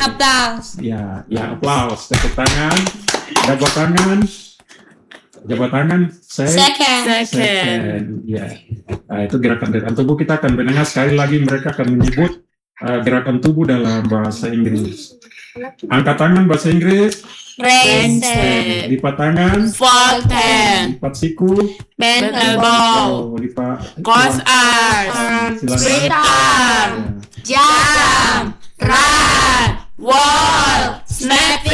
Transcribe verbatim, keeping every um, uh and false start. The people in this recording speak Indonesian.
Applause. Ya, ya applause. Tepuk tangan. Jabat tangan. Jabat tangan. Say, Second. Second. Ya. Nah, itu gerakan-gerakan tubuh. Kita akan mendengar sekali lagi mereka akan menyebut uh, gerakan tubuh dalam bahasa Inggris. Angkat tangan bahasa Inggris. Raise. Lipat tangan. Fold hand. Lipat siku. Bend Elbow. elbow. Oh, lipat. Cross arms. Silakan. Straight arm. Ya. Jump. Run. Wall. Snap